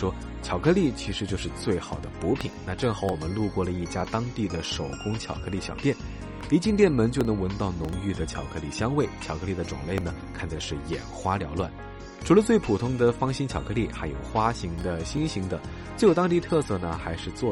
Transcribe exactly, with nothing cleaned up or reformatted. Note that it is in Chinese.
说，巧克力其实就是最好的补品。那正好我们路过了一家当地的手工巧克力小店，一进店门就能闻到浓郁的巧克力香味，巧克力的种类呢，看的是眼花缭乱。除了最普通的方形巧克力，还有花形的、心形的，最有当地特色呢，还是做